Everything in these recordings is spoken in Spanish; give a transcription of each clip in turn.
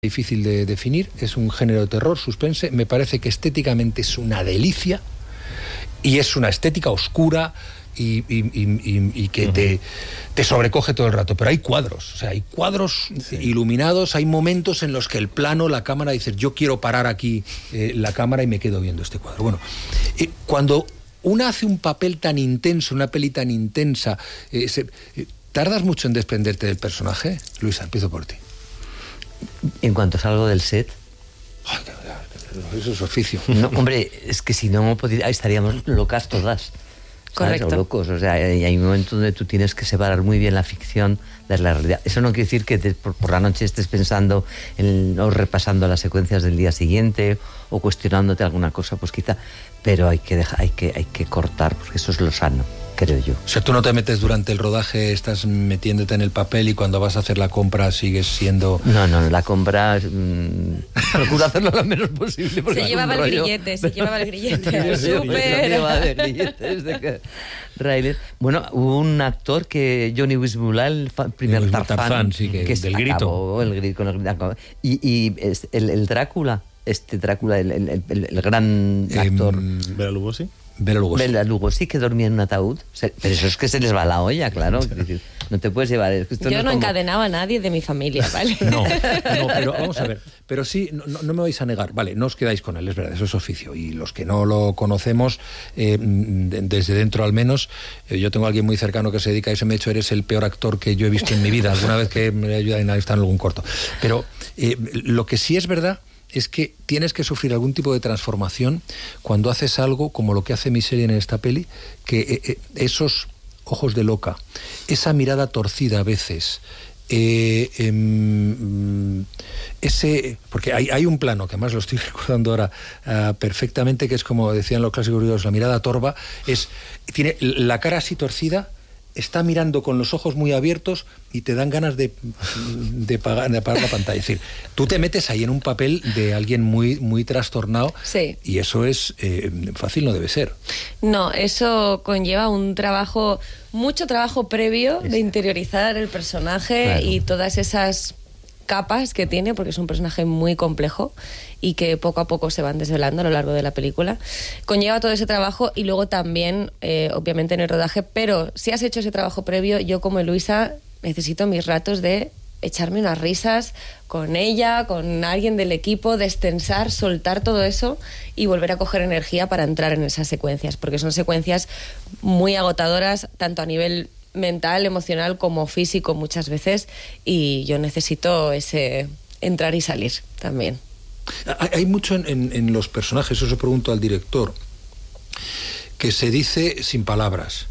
Difícil de definir, es un género de terror, suspense, me parece que estéticamente es una delicia y es una estética oscura y que te sobrecoge todo el rato, pero hay cuadros, iluminados, hay momentos en los que el plano, la cámara, dices, yo quiero parar aquí la cámara y me quedo viendo este cuadro. Bueno, cuando una hace un papel tan intenso, una peli tan intensa, ¿tardas mucho en desprenderte del personaje? Luisa, empiezo por ti. En cuanto salgo del set... Eso es oficio. No, hombre, es que si no estaríamos locas todas. Correcto. O locos. O sea, hay un momento donde tú tienes que separar muy bien la ficción de la realidad. Eso no quiere decir que por la noche estés pensando o repasando las secuencias del día siguiente o cuestionándote alguna cosa, pues quizá. Pero hay que cortar, porque eso es lo sano, creo yo. O sea, tú no te metes durante el rodaje, estás metiéndote en el papel y cuando vas a hacer la compra sigues siendo... No, la compra procuro hacerlo lo menos posible. Se llevaba el grillete, súper... Bueno, hubo un actor que, Johnny Weissmuller, el primer Tarzán, sí, que del grito. Y el Drácula, el gran actor... Bela Lugosi. Bela Lugosi, que dormía en un ataúd. Pero eso es que se les va la olla, claro. Es decir, no te puedes llevar... Yo no encadenaba a nadie de mi familia, ¿vale? No, pero vamos a ver. Pero sí, no me vais a negar. Vale, no os quedáis con él, es verdad, eso es oficio. Y los que no lo conocemos, desde dentro al menos, yo tengo a alguien muy cercano que se dedica a eso, me ha dicho, eres el peor actor que yo he visto en mi vida. Alguna vez que me ayudan a estar en algún corto. Pero lo que sí es verdad es que tienes que sufrir algún tipo de transformación cuando haces algo como lo que hace Micheli en esta peli, que esos ojos de loca, esa mirada torcida a veces, porque hay un plano que además lo estoy recordando ahora perfectamente, que es como decían los clásicos griegos, la mirada torva, tiene la cara así torcida, está mirando con los ojos muy abiertos y te dan ganas de apagar la pantalla. Es decir, tú te metes ahí en un papel de alguien muy, muy trastornado, sí. Y eso es fácil, no debe ser. No, eso conlleva mucho trabajo previo de interiorizar el personaje, claro. Y todas esas capas que tiene, porque es un personaje muy complejo y que poco a poco se van desvelando a lo largo de la película. Conlleva todo ese trabajo y luego también, obviamente, en el rodaje, pero si has hecho ese trabajo previo, yo como Luisa necesito mis ratos de echarme unas risas con ella, con alguien del equipo, destensar, soltar todo eso y volver a coger energía para entrar en esas secuencias, porque son secuencias muy agotadoras, tanto a nivel mental, emocional como físico muchas veces, y yo necesito ese entrar y salir también. Hay mucho en los personajes, eso pregunto al director, que se dice sin palabras.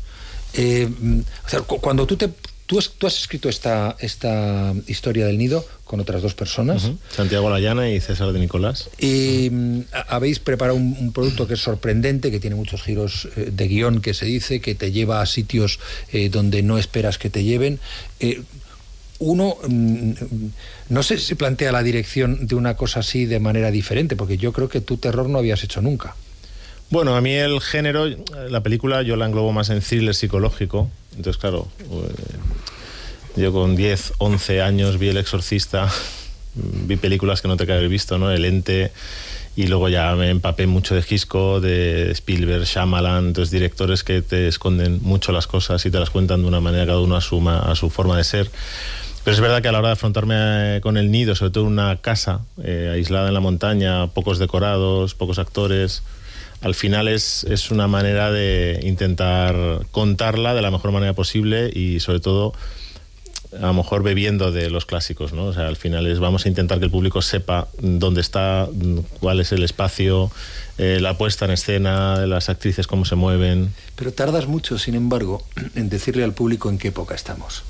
O sea, cuando tú has escrito esta historia del nido con otras dos personas. Uh-huh. Santiago Layana y César de Nicolás. Y habéis preparado un producto que es sorprendente, que tiene muchos giros de guión, que se dice, que te lleva a sitios donde no esperas que te lleven. Uno, no sé si plantea la dirección de una cosa así de manera diferente, porque yo creo que tú terror no habías hecho nunca. Bueno, a mí el género, la película yo la englobo más en thriller psicológico. Entonces, claro, yo con 10, 11 años vi El Exorcista, vi películas que no te que haber visto, ¿no? El Ente, y luego ya me empapé mucho de Hitchcock, de Spielberg, Shyamalan, entonces directores que te esconden mucho las cosas y te las cuentan de una manera, cada uno a su forma de ser. Pero es verdad que a la hora de afrontarme con El Nido, sobre todo en una casa aislada en la montaña, pocos decorados, pocos actores, al final es una manera de intentar contarla de la mejor manera posible y sobre todo a lo mejor bebiendo de los clásicos, ¿no? O sea, al final vamos a intentar que el público sepa dónde está, cuál es el espacio, la puesta en escena, las actrices cómo se mueven. Pero tardas mucho, sin embargo, en decirle al público en qué época estamos.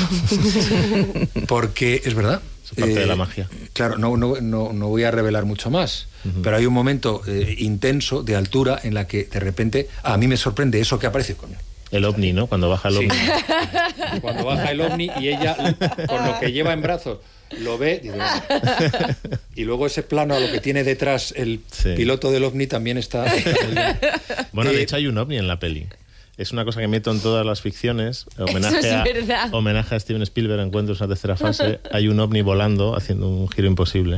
Porque es verdad. Es parte de la magia. Claro, no voy a revelar mucho más, uh-huh. Pero hay un momento intenso, de altura, en la que de repente a mí me sorprende eso que aparece con él. El ovni, ¿no? Cuando baja el ovni. Sí. Cuando baja el ovni y ella, con lo que lleva en brazos, lo ve, digo, y luego ese plano a lo que tiene detrás el piloto del ovni también está bueno, de hecho hay un ovni en la peli. Es una cosa que meto en todas las ficciones. Homenaje a Steven Spielberg, Encuentros en la tercera fase. Hay un ovni volando haciendo un giro imposible.